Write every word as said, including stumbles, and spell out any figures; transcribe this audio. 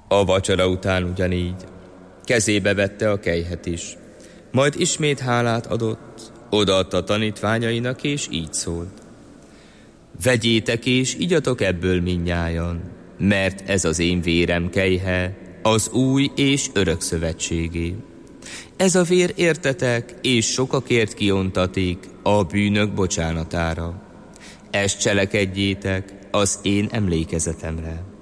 A vacsora után ugyanígy kezébe vette a kelyhet is, majd ismét hálát adott, odaadta tanítványainak, és így szólt: vegyétek és igyatok ebből mindnyájan, mert ez az én vérem kelyhe, az új és örök szövetségé. Ez a vér értetek, és sokakért kiontatik a bűnök bocsánatára. Ezt cselekedjétek az én emlékezetemre.